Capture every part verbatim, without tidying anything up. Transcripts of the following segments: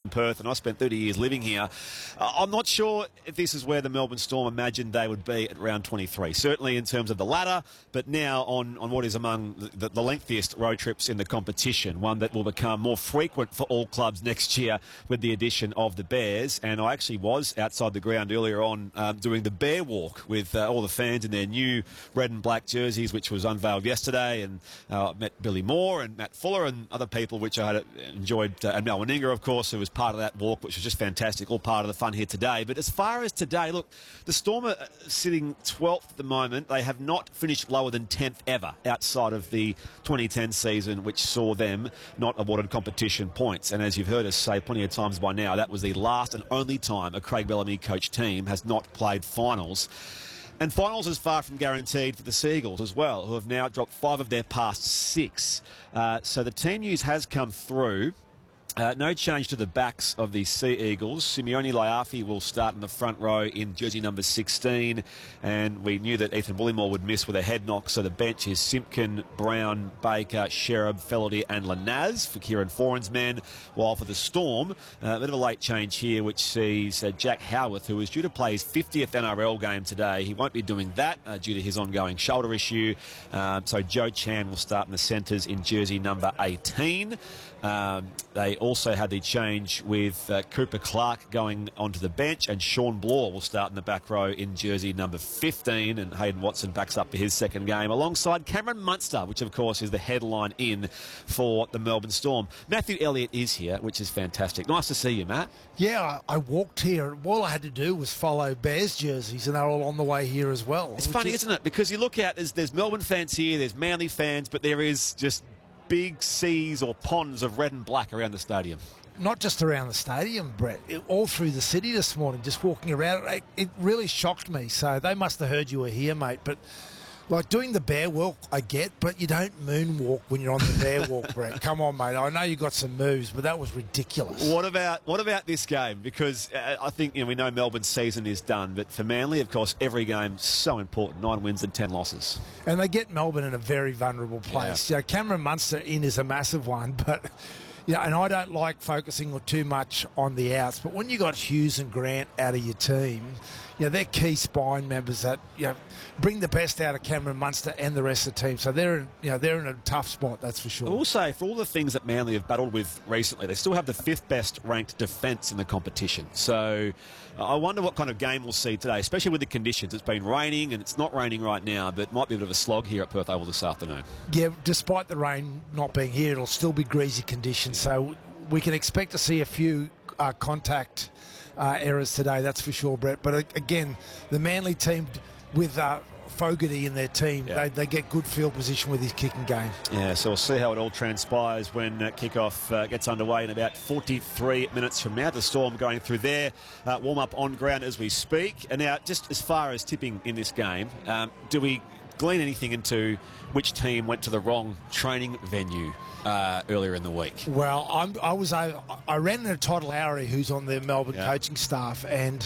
Perth, and I spent thirty years living here. Uh, I'm not sure if this is where the Melbourne Storm imagined they would be at round twenty-three, certainly in terms of the ladder, but now on, on what is among the, the lengthiest road trips in the competition, one that will become more frequent for all clubs next year with the addition of the Bears. And I actually was outside the ground earlier on um, doing the Bear Walk with uh, all the fans in their new red and black jerseys, which was unveiled yesterday, and uh, met Billy Moore and Matt Fuller and other people, which I had enjoyed, uh, and Mel Meninga, of course, who was part of that walk, which was just fantastic, all part of the fun here today. But as far as today, look, the Storm are sitting twelfth at the moment. They have not finished lower than tenth ever outside of the twenty ten season, which saw them not awarded competition points. And as you've heard us say plenty of times by now, that was the last and only time a Craig Bellamy coach team has not played finals. And finals is far from guaranteed for the Seagulls as well, who have now dropped five of their past six. Uh, so the team news has come through. Uh, no change to the backs of the Sea Eagles. Simeone Laiafi will start in the front row in jersey number sixteen, and we knew that Ethan Bullimore would miss with a head knock, so the bench is Simpkin, Brown, Baker, Sherab, Fellerty and Lanaz for Kieran Foran's men, while for the Storm, uh, a bit of a late change here, which sees uh, Jack Howarth, who is due to play his fiftieth N R L game today. He won't be doing that uh, due to his ongoing shoulder issue, uh, so Joe Chan will start in the centres in jersey number eighteen. Um, they also had the change with uh, Cooper Clark going onto the bench, and Sean Bloor will start in the back row in jersey number fifteen, and Hayden Watson backs up for his second game alongside Cameron Munster, which of course is the headline in for the Melbourne Storm. Matthew Elliott is here, which is fantastic. Nice to see you, Matt. Yeah, I, I walked here. All I had to do was follow Bears jerseys, and they're all on the way here as well. It's funny, is... isn't it? Because you look out, there's, there's Melbourne fans here, there's Manly fans, but there is just big seas or ponds of red and black around the stadium. Not just around the stadium, Brett, it, all through the city this morning, just walking around. It, it really shocked me. So they must have heard you were here, mate. But like doing the bear walk, I get, but you don't moonwalk when you're on the bear walk, Brett. Come on, mate. I know you got some moves, but that was ridiculous. What about what about this game? Because uh, I think you know we know Melbourne's season is done, but for Manly, of course, every game's so important. Nine wins and ten losses. And they get Melbourne in a very vulnerable place. Yeah. You know, Cameron Munster in is a massive one, but you know, and I don't like focusing too much on the outs. But when you got Hughes and Grant out of your team, you know, they're key spine members that you know bring the best out of Cameron Munster and the rest of the team. So they're in, you know they're in a tough spot, that's for sure. I will say, for all the things that Manly have battled with recently, they still have the fifth best ranked defence in the competition. So uh, I wonder what kind of game we'll see today, especially with the conditions. It's been raining and it's not raining right now, but it might be a bit of a slog here at Perth Oval this afternoon. Yeah, despite the rain not being here, it'll still be greasy conditions. So we can expect to see a few uh, contact uh, errors today, that's for sure, Brett. But uh, again, the Manly team with uh, Fogarty in their team, yeah. they, they get good field position with his kicking game. Yeah, so we'll see how it all transpires when uh, kickoff uh, gets underway in about forty-three minutes from now. The Storm going through their uh, warm-up on ground as we speak. And now, just as far as tipping in this game, um, do we glean anything into which team went to the wrong training venue uh, earlier in the week? Well, I'm, I was I, I ran into Todd Lowry, who's on the Melbourne yeah. coaching staff, and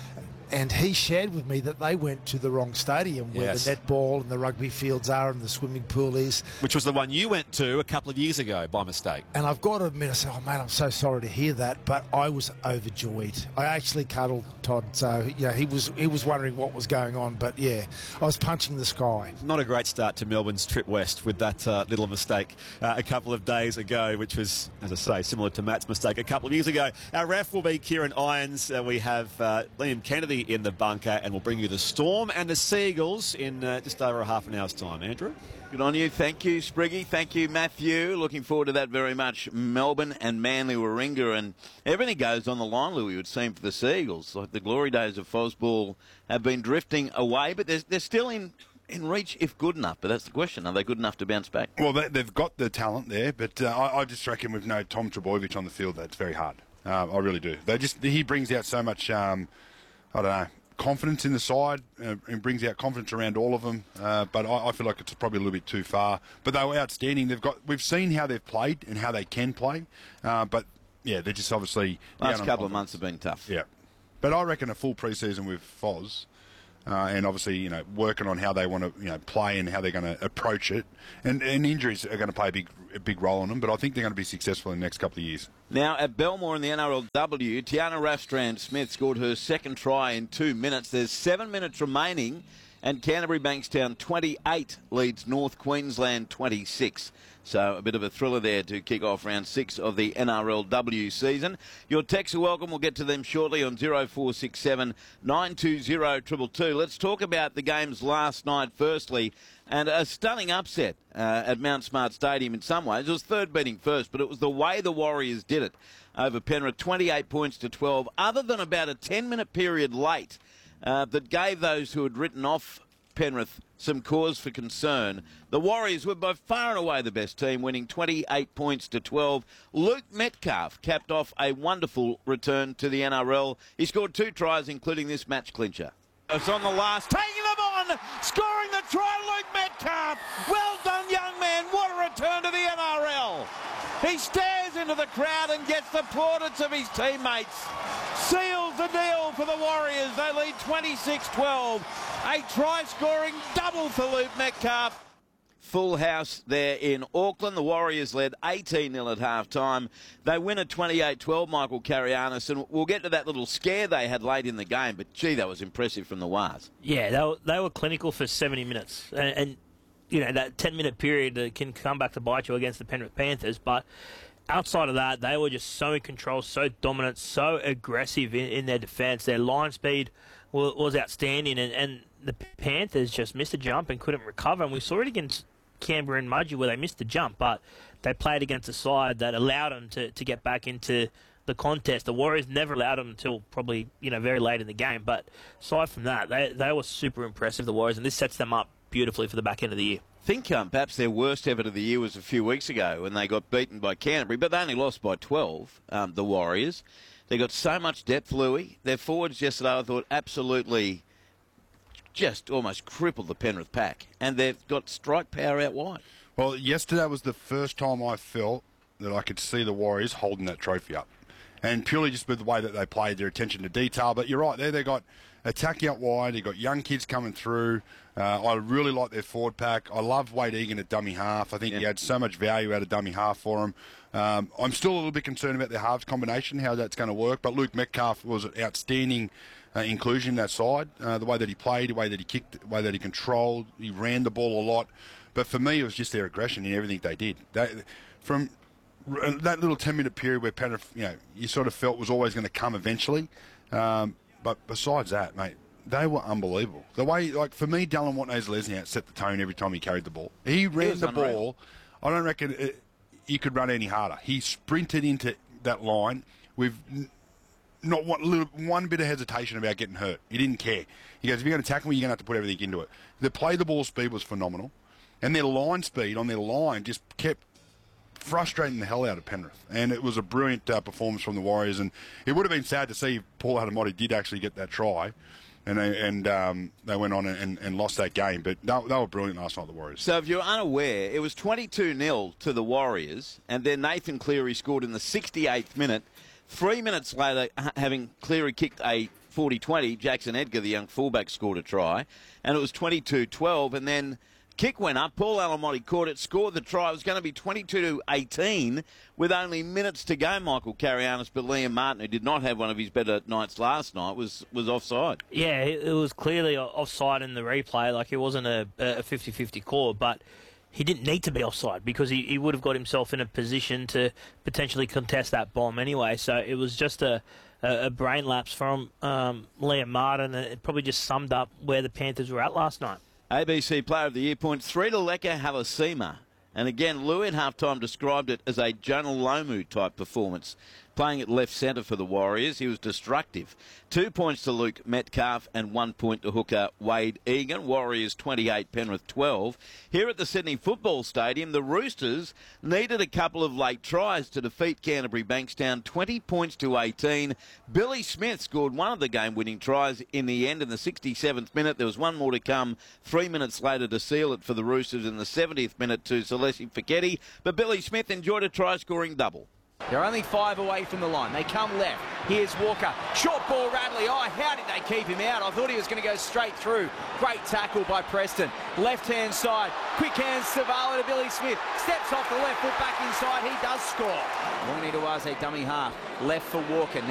and he shared with me that they went to the wrong stadium where yes. the netball and the rugby fields are and the swimming pool is. Which was the one you went to a couple of years ago by mistake. And I've got to admit, I said, oh, man, I'm so sorry to hear that, but I was overjoyed. I actually cuddled Todd, so yeah, he was he was wondering what was going on, but yeah, I was punching the sky. Not a great start to Melbourne's trip west with that uh, little mistake uh, a couple of days ago, which was, as I say, similar to Matt's mistake a couple of years ago. Our ref will be Kieran Irons. Uh, we have uh, Liam Kennedy in the bunker, and we'll bring you the Storm and the Seagulls in uh, just over a half an hour's time. Andrew? Good on you. Thank you, Spriggy. Thank you, Matthew. Looking forward to that very much. Melbourne and Manly Warringah, and everything goes on the line, Louis, it would seem, for the Seagulls. Like the glory days of Fosball have been drifting away, but they're, they're still in, in reach if good enough. But that's the question. Are they good enough to bounce back? Well, they, they've got the talent there, but uh, I, I just reckon with no Tom Trbojevic on the field, that's very hard. Uh, I really do. They just He brings out so much, um, I don't know, confidence in the side, uh, and brings out confidence around all of them. Uh, but I, I feel like it's probably a little bit too far. But they were outstanding. They've got. We've seen how they've played and how they can play. Uh, but yeah, they're just obviously last couple of months have been tough. Yeah, but I reckon a full pre-season with Foz Uh, and obviously, you know, working on how they want to, you know, play and how they're going to approach it. And, and injuries are going to play a big, a big role in them. But I think they're going to be successful in the next couple of years. Now, at Belmore in the N R L W, Tiana Rafstrand-Smith scored her second try in two minutes. There's seven minutes remaining, and Canterbury Bankstown twenty-eight leads North Queensland twenty-six. So a bit of a thriller there to kick off round six of the N R L W season. Your texts are welcome. We'll get to them shortly on oh four six seven, nine two oh, two two two. Let's talk about the games last night firstly. And a stunning upset uh, at Mount Smart Stadium in some ways. It was third beating first, but it was the way the Warriors did it over Penrith, twenty-eight points to twelve, other than about a ten-minute period late uh, that gave those who had written off Penrith some cause for concern. The Warriors were by far and away the best team, winning twenty-eight points to twelve. Luke Metcalf capped off a wonderful return to the N R L. He scored two tries, including this match clincher. It's on the last, taking them on, scoring the try, Luke Metcalf. Well done, young man. What a return to the N R L. He stares into the crowd and gets the plaudits of his teammates. Seals the deal for the Warriors. They lead twenty-six twelve. A try-scoring double for Luke Metcalf. Full house there in Auckland. The Warriors led eighteen nil at half-time. They win at twenty-eight twelve, Michael Karianis, and we'll get to that little scare they had late in the game, but, gee, that was impressive from the Wars. Yeah, they were, they were clinical for seventy minutes, and, and you know, that ten-minute period uh, can come back to bite you against the Penrith Panthers, but outside of that, they were just so in control, so dominant, so aggressive in, in their defence. Their line speed was, was outstanding, and, and the Panthers just missed a jump and couldn't recover, and we saw it against Canberra and Mudgee where they missed the jump, but they played against a side that allowed them to, to get back into the contest. The Warriors never allowed them until probably, you know, very late in the game, but aside from that, they, they were super impressive, the Warriors, and this sets them up beautifully for the back end of the year. I think um, perhaps their worst effort of the year was a few weeks ago when they got beaten by Canterbury, but they only lost by twelve, um, the Warriors. They got so much depth, Louis. Their forwards yesterday, I thought, absolutely just almost crippled the Penrith pack, and they've got strike power out wide. Well, yesterday was the first time I felt that I could see the Warriors holding that trophy up, and purely just with the way that they played, their attention to detail. But you're right, there they got attacking out wide, they've got young kids coming through. Uh, I really like their forward pack. I love Wade Egan at dummy half. I think yeah. he had so much value out of dummy half for him. Um, I'm still a little bit concerned about their halves combination, how that's going to work, but Luke Metcalf was an outstanding Uh, inclusion in that side, uh, the way that he played, the way that he kicked, the way that he controlled, he ran the ball a lot. But for me, it was just their aggression in everything they did. They, from that little ten-minute period where Penrith, you know, you sort of felt was always going to come eventually. Um, but besides that, mate, they were unbelievable. The way, like, for me, Dallin Watney-Zelezniak set the tone every time he carried the ball. He ran the unreal. ball. I don't reckon it, you could run any harder. He sprinted into that line with not one, little, one bit of hesitation about getting hurt. He didn't care. He goes, if you're going to tackle me, you're going to have to put everything into it. The play the ball speed was phenomenal. And their line speed on their line just kept frustrating the hell out of Penrith. And it was a brilliant uh, performance from the Warriors. And it would have been sad to see if Paul Hadamotti did actually get that try. And they, and um, they went on and, and lost that game. But they, they were brilliant last night, the Warriors. So if you're unaware, it was twenty-two nil to the Warriors. And then Nathan Cleary scored in the sixty-eighth minute. Three minutes later, having Cleary kicked a forty twenty, Jackson Edgar, the young fullback, scored a try. And it was twenty-two twelve. And then kick went up. Paul Alamotti caught it, scored the try. It was going to be twenty-two to eighteen with only minutes to go, Michael Karianis. But Liam Martin, who did not have one of his better nights last night, was, was offside. Yeah, it was clearly offside in the replay. Like, it wasn't a, a fifty-fifty call, but he didn't need to be offside because he, he would have got himself in a position to potentially contest that bomb anyway. So it was just a, a, a brain lapse from um, Liam Martin, and it probably just summed up where the Panthers were at last night. A B C Player of the Year points three to Leka Halasima. And again, Louis at halftime described it as a Jonah Lomu type performance. Playing at left centre for the Warriors, he was destructive. Two points to Luke Metcalf and one point to hooker Wade Egan. Warriors twenty-eight, Penrith twelve. Here at the Sydney Football Stadium, the Roosters needed a couple of late tries to defeat Canterbury Bankstown, twenty points to eighteen. Billy Smith scored one of the game-winning tries in the end in the sixty-seventh minute. There was one more to come three minutes later to seal it for the Roosters in the seventieth minute to Celeste Fiketti. But Billy Smith enjoyed a try-scoring double. They're only five away from the line. They come left. Here's Walker. Short ball, Radley. Oh, how did they keep him out? I thought he was going to go straight through. Great tackle by Preston. Left-hand side. Quick hands, Savala to Billy Smith. Steps off the left foot back inside. He does score. Wangini Dawase, dummy half. Left for Walker.